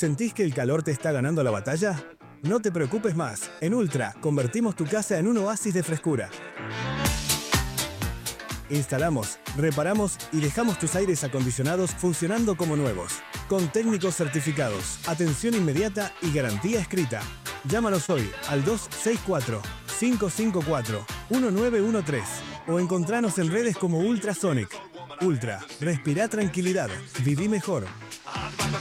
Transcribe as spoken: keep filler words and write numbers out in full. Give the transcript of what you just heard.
¿Sentís que el calor te está ganando la batalla? No te preocupes más. En Ultra convertimos tu casa en un oasis de frescura. Instalamos, reparamos y dejamos tus aires acondicionados funcionando como nuevos. Con técnicos certificados, atención inmediata y garantía escrita. Llámanos hoy al dos seis cuatro, cinco cinco cuatro, uno nueve uno tres o encontranos en redes como Ultrasonic. Ultra, respira tranquilidad, viví mejor.